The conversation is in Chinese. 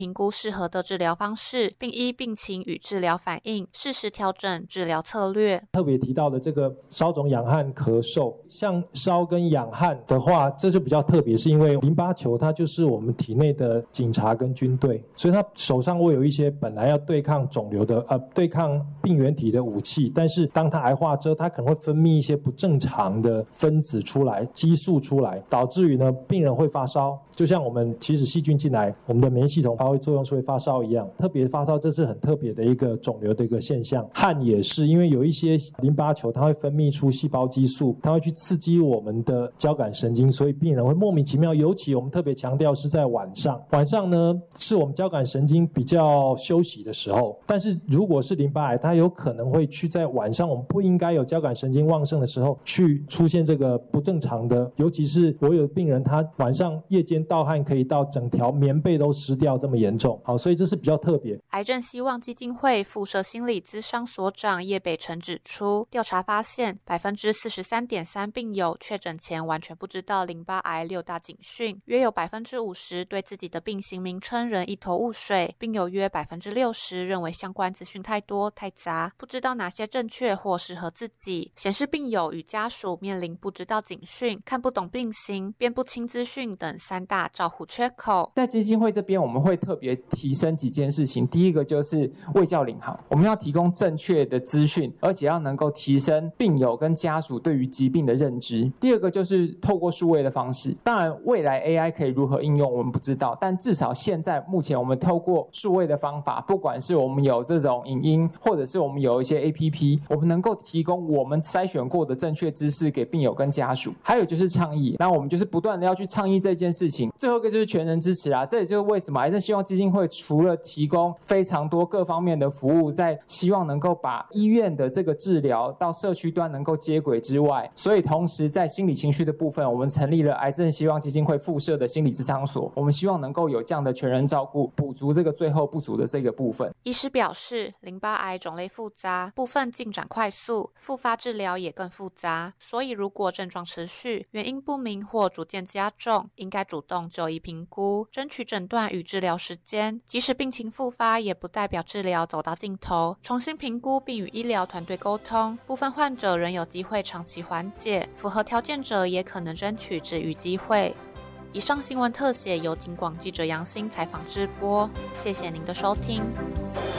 评估适合的治疗方式，并依病情与治疗反应适时调整治疗策略。 特别提到的这个烧肿、痒汗、咳嗽，像烧跟痒汗的话，这就比较特别，是因为淋巴球它就是我们体内的警察跟军队，所以它手上会有一些本来要对抗肿瘤的对抗病原体的武器，但是当它癌化之后，它可能会分泌一些不正常的分子出来，激素出来，导致于呢病人会发烧。就像我们其实细菌进来，我们的免疫系统发挥作用是会发烧一样，特别发烧这是很特别的一个肿瘤的一个现象。汗也是，因为有一些淋巴球它会分泌出细胞激素，它会去刺激我们的交感神经，所以病人会莫名其妙，尤其我们特别强调是在晚上。晚上呢是我们交感神经比较休息的时候，但是如果是淋巴癌，它有可能会去在晚上我们不应该有交感神经旺盛的时候去出现这个不正常的，尤其是我有病人他晚上夜间盗汗可以到整条棉被都湿掉这么严重，好，所以这是比较特别。 癌症希望基金会附设心理咨商所长叶北辰指出，调查发现 43.3% 病友确诊前完全不知道淋巴癌6大警讯，约有 50% 对自己的病型名称仍一头雾水，并有约 60% 认为相关资讯太多太杂，不知道哪些正确或适合自己，显示病友与家属面临不知道警讯、看不懂病型、辨不清资讯等3大照护缺口。 在基金会这边，我们会特别提升几件事情。第一个就是卫教领航，我们要提供正确的资讯，而且要能够提升病友跟家属对于疾病的认知。第二个就是透过数位的方式，当然未来 AI 可以如何应用我们不知道，但至少现在目前我们透过数位的方法，不管是我们有这种影音，或者是我们有一些 APP， 我们能够提供我们筛选过的正确知识给病友跟家属。还有就是倡议，那我们就是不断的要去倡议这件事情。最后一个就是全人支持啊，这也就是为什么癌症希望基金会除了提供非常多各方面的服务，在希望能够把医院的这个治疗到社区端能够接轨之外，所以同时在心理情绪的部分，我们成立了癌症希望基金会附设的心理咨商所，我们希望能够有这样的全人照顾，补足这个最后不足的这个部分。 医师表示，淋巴癌种类复杂，部分进展快速，复发治疗也更复杂，所以如果症状持续，原因不明或逐渐加重，应该主动就医评估，争取诊断与治疗时间。即使病情复发，也不代表治疗走到尽头，重新评估并与医疗团队沟通，部分患者仍有机会长期缓解，符合条件者也可能争取治愈机会。以上新闻特写由警广记者杨欣采访直播，谢谢您的收听。